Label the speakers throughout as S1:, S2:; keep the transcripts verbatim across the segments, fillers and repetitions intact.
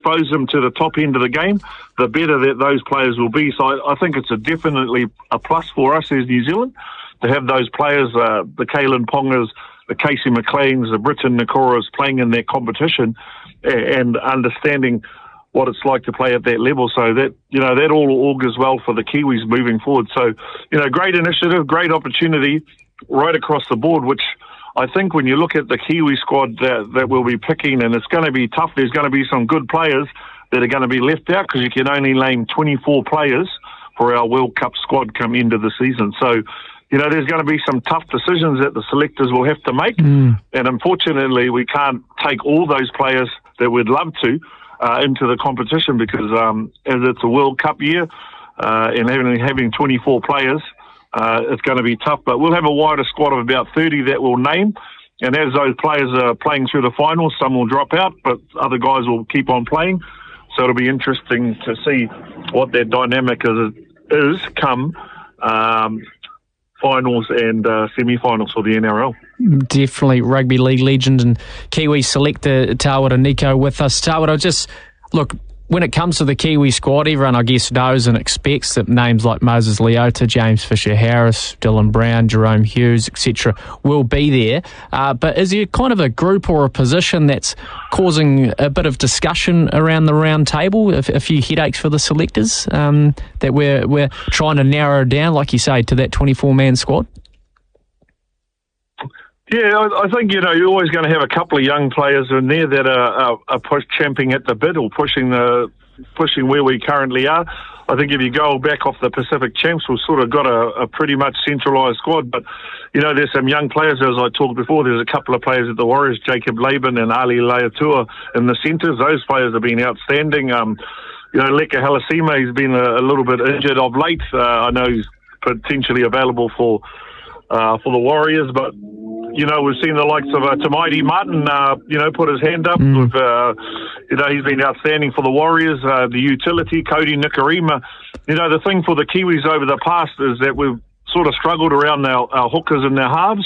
S1: expose them to the top end of the game, the better that those players will be. So I, I think it's a definitely a plus for us as New Zealand to have those players, uh, the Kalen Pongas, the Casey McLeans, the Britton Nikoras playing in that competition and understanding what it's like to play at that level. So that, you know, that all augurs well for the Kiwis moving forward. So, you know, great initiative, great opportunity right across the board, which I think when you look at the Kiwi squad that, that we'll be picking, and it's going to be tough, there's going to be some good players that are going to be left out because you can only name twenty-four players for our World Cup squad come into the season. So, you know, there's going to be some tough decisions that the selectors will have to make. Mm. And unfortunately, we can't take all those players that we'd love to uh, into the competition because um, as it's a World Cup year uh, and having, having twenty-four players, uh, it's going to be tough. But we'll have a wider squad of about thirty that we'll name. And as those players are playing through the finals, some will drop out, but other guys will keep on playing. So it'll be interesting to see what that dynamic is, is come um, finals and uh, semi-finals for the N R L.
S2: Definitely rugby league legend and Kiwi selector Tawera Nico with us. Tawera, just look, when it comes to the Kiwi squad, everyone I guess knows and expects that names like Moses Leota, James Fisher-Harris, Dylan Brown, Jerome Hughes, et cetera will be there. Uh, but is there kind of a group or a position that's causing a bit of discussion around the round table, a, a few headaches for the selectors um, that we're we're trying to narrow down, like you say, to that twenty-four man squad?
S1: Yeah, I, I think, you know, you're always going to have a couple of young players in there that are, are, are push, champing at the bit or pushing the pushing where we currently are. I think if you go back off the Pacific Champs, we've sort of got a, a pretty much centralised squad. But, you know, there's some young players, as I talked before. There's a couple of players at the Warriors, Jacob Laban and Ali Leatua in the centres. Those players have been outstanding. Um, you know, Leka Halasima, he's been a, a little bit injured of late. Uh, I know he's potentially available for uh, for the Warriors, but you know, we've seen the likes of uh, Tamaiti Martin, uh, you know, put his hand up. Mm. With, uh, you know, he's been outstanding for the Warriors. Uh, the utility, Cody Nikarima. You know, the thing for the Kiwis over the past is that we've sort of struggled around our, our hookers and their halves.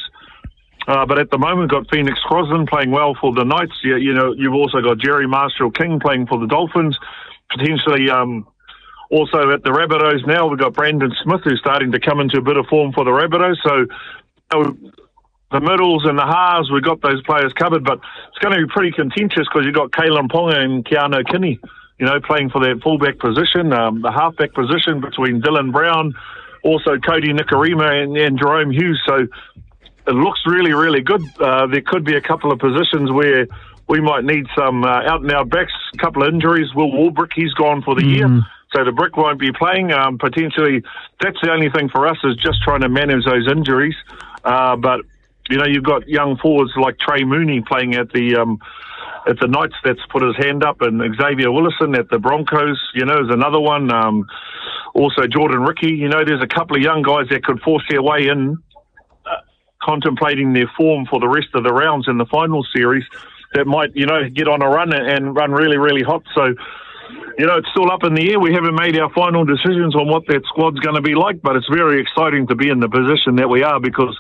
S1: Uh, but at the moment, got Phoenix Crosland playing well for the Knights. You, you know, you've also got Jerry Marshall-King playing for the Dolphins. Potentially, um, also at the Rabbitohs now, we've got Brandon Smith who's starting to come into a bit of form for the Rabbitohs. So, you know, the middles and the halves, we've got those players covered, but it's going to be pretty contentious because you've got Kalen Ponga and Keano Kinney, you know, playing for that fullback position, um, the halfback position between Dylan Brown, also Cody Nikarima and, and Jerome Hughes. So it looks really, really good. Uh, there could be a couple of positions where we might need some uh, out-and-out backs, a couple of injuries. Will Warbrick, he's gone for the mm. year, so the Brick won't be playing. Um, potentially, that's the only thing for us is just trying to manage those injuries. Uh, but you know, you've got young forwards like Trey Mooney playing at the um, at the Knights that's put his hand up, and Xavier Willison at the Broncos, you know, is another one. Um, also Jordan Ricky, you know, there's a couple of young guys that could force their way in, uh, contemplating their form for the rest of the rounds in the final series that might, you know, get on a run and run really, really hot. So, you know, it's still up in the air. We haven't made our final decisions on what that squad's going to be like, but it's very exciting to be in the position that we are because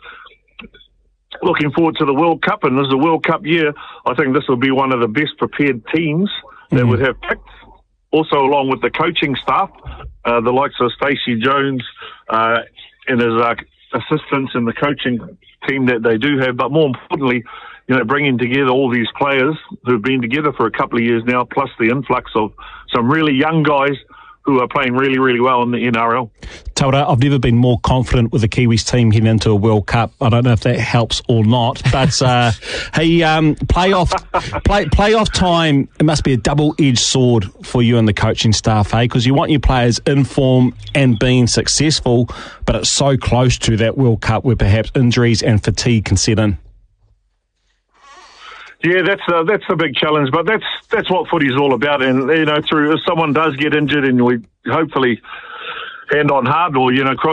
S1: looking forward to the World Cup, and this is a World Cup year. I think this will be one of the best prepared teams that mm. would have picked. Also, along with the coaching staff, uh, the likes of Stacey Jones uh, and his uh, assistants and the coaching team that they do have. But more importantly, you know, bringing together all these players who've been together for a couple of years now, plus the influx of some really young guys who are playing really, really well in the N R L.
S3: Tawera, I've never been more confident with the Kiwis team heading into a World Cup. I don't know if that helps or not, but uh, hey, um, playoff, play, playoff time, it must be a double-edged sword for you and the coaching staff, hey? Because you want your players in form and being successful, but it's so close to that World Cup where perhaps injuries and fatigue can set in.
S1: Yeah, that's a, that's a big challenge, but that's that's what footy's all about. And you know, through if someone does get injured, and we hopefully hand on heart or you know cross